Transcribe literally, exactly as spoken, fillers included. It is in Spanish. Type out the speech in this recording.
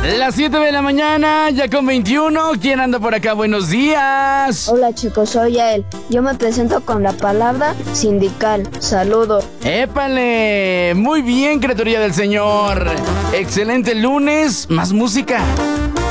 Las siete de la mañana, ya con veintiuno. ¿Quién anda por acá? Buenos días. Hola chicos, soy Yael. Yo me presento con la palabra sindical. Saludos. ¡Épale! Muy bien, criatura del Señor. Excelente lunes, más música.